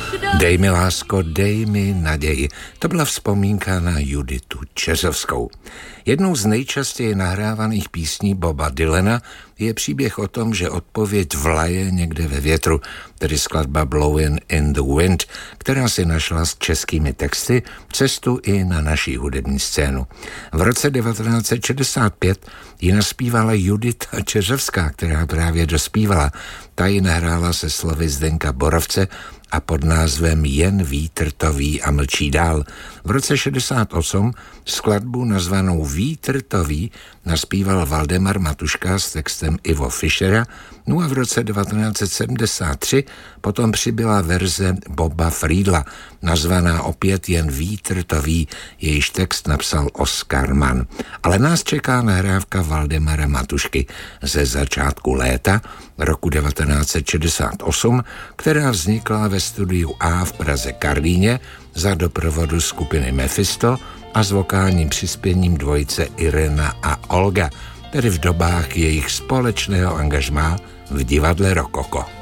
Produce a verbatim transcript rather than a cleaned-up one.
Dej mi lásko, dej mi naději. To byla vzpomínka na Juditu Čeřovskou. Jednou z nejčastěji nahrávaných písní Boba Dylana je příběh o tom, že odpověď vlaje někde ve větru, tedy skladba Blowin' in the Wind, která si našla s českými texty cestu i na naší hudební scénu. V roce devatenáct set šedesát pět ji naspívala Judita Čeřovská, která právě dospívala. Ta ji nahrála se slovy Zdenka Borovce a pod názvem Jen vítr to ví a mlčí dál. V roce šedesát osm skladbu nazvanou Vítr to ví naspíval Valdemar Matuška s textem Ivo Fischera, no a v roce devatenáct set sedmdesát tři potom přibyla verze Boba Friedla, nazvaná opět Jen vítr to ví, jejíž text napsal Oskar Mann. Ale nás čeká nahrávka Valdemara Matušky ze začátku léta roku devatenáct set šedesát osm, která vznikla ve studiu A v Praze Karlíně za doprovodu skupiny Mephisto a s vokálním přispěním dvojice Irena a Olga, tedy v dobách jejich společného angažmá v divadle Rokoko.